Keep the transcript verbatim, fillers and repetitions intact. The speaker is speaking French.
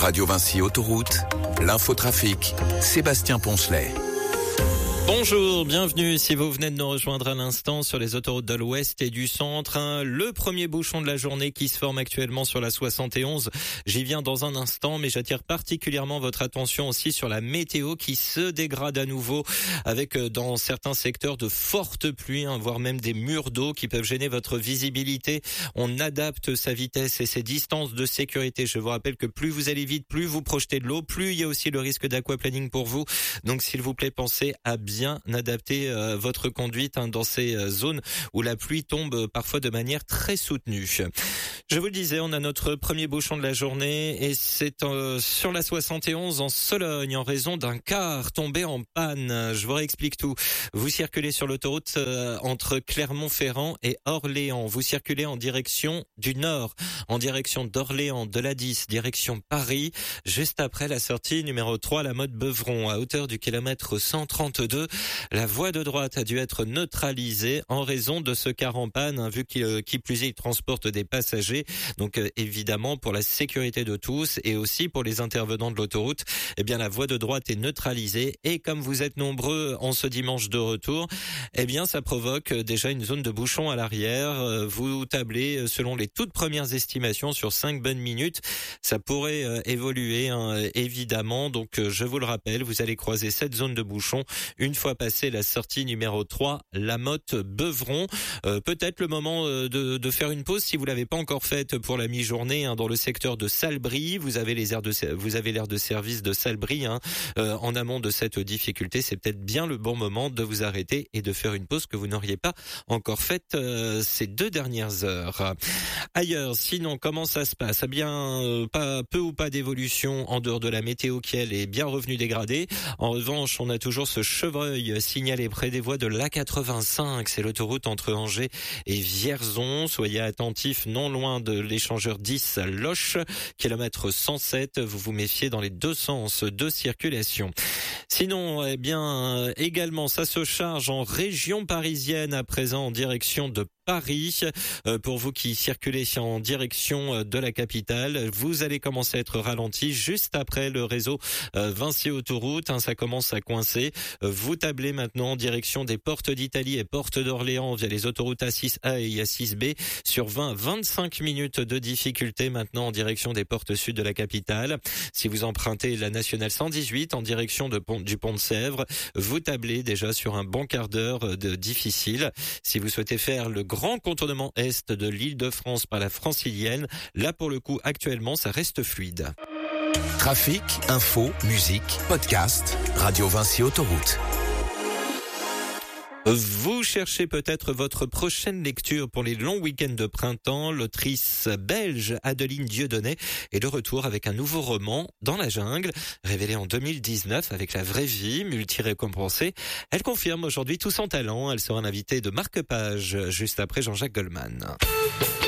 Radio Vinci Autoroute, l'infotrafic, Sébastien Poncelet. Bonjour, bienvenue si vous venez de nous rejoindre à l'instant sur les autoroutes de l'Ouest et du Centre. Hein, le premier bouchon de la journée qui se forme actuellement sur la soixante et onze. J'y viens dans un instant, mais j'attire particulièrement votre attention aussi sur la météo qui se dégrade à nouveau avec dans certains secteurs de fortes pluies, hein, voire même des murs d'eau qui peuvent gêner votre visibilité. On adapte sa vitesse et ses distances de sécurité. Je vous rappelle que plus vous allez vite, plus vous projetez de l'eau, plus il y a aussi le risque d'aquaplaning pour vous. Donc s'il vous plaît, pensez à bien bien adapter euh, votre conduite hein, dans ces euh, zones où la pluie tombe euh, parfois de manière très soutenue. Je vous le disais, on a notre premier bouchon de la journée et c'est euh, sur la soixante et onze en Sologne en raison d'un car tombé en panne. Je vous réexplique tout. Vous circulez sur l'autoroute euh, entre Clermont-Ferrand et Orléans. Vous circulez en direction du nord, en direction d'Orléans, de la dix, direction Paris, juste après la sortie numéro trois, la mode Beuvron, à hauteur du kilomètre cent trente-deux. La voie de droite a dû être neutralisée en raison de ce car en panne, hein, vu qu'il, euh, qui plus est, il transporte des passagers. Donc euh, évidemment, pour la sécurité de tous et aussi pour les intervenants de l'autoroute, eh bien la voie de droite est neutralisée. Et comme vous êtes nombreux en ce dimanche de retour, eh bien ça provoque déjà une zone de bouchon à l'arrière. Vous tablez selon les toutes premières estimations sur cinq bonnes minutes. Ça pourrait euh, évoluer hein, évidemment. Donc euh, je vous le rappelle, vous allez croiser cette zone de bouchon une fois passé la sortie numéro trois, la motte Beuvron. Euh, peut-être le moment euh, de, de faire une pause si vous l'avez pas encore faite pour la mi-journée hein, dans le secteur de Salbris. Vous avez les aires de vous avez l'aire de service de Salbris hein, euh, en amont de cette difficulté. C'est peut-être bien le bon moment de vous arrêter et de faire une pause que vous n'auriez pas encore faite euh, ces deux dernières heures. Ailleurs, sinon, comment ça se passe ? Eh bien, euh, pas peu ou pas d'évolution en dehors de la météo qui elle est bien revenue dégradée. En revanche, on a toujours ce chevreuil signalé près des voies de l'A quatre-vingt-cinq. C'est l'autoroute entre Angers et Vierzon. Soyez attentifs non loin de l'échangeur dix Loche, kilomètre cent sept. Vous vous méfiez dans les deux sens de circulation. Sinon, eh bien, également, ça se charge en région parisienne à présent en direction de Paris. Euh, pour vous qui circulez en direction de la capitale, vous allez commencer à être ralenti juste après le réseau euh, Vinci Autoroute. Hein, ça commence à coincer. Euh, vous tablez maintenant en direction des portes d'Italie et portes d'Orléans via les autoroutes A six A et A six B sur vingt à vingt-cinq minutes de difficulté maintenant en direction des portes sud de la capitale. Si vous empruntez la nationale cent dix-huit en direction de Pont, du Pont de Sèvres, vous tablez déjà sur un bon quart d'heure de difficile. Si vous souhaitez faire le grand contournement est de l'Île-de-France par la Francilienne, là pour le coup actuellement ça reste fluide. Trafic, info, musique, podcast, Radio Vinci Autoroute. Vous cherchez peut-être votre prochaine lecture pour les longs week-ends de printemps. L'autrice belge Adeline Dieudonné est de retour avec un nouveau roman, Dans la jungle, révélé en deux mille dix-neuf avec la vraie vie, multi-récompensée. Elle confirme aujourd'hui tout son talent. Elle sera l'invitée de Marque Page juste après Jean-Jacques Goldman.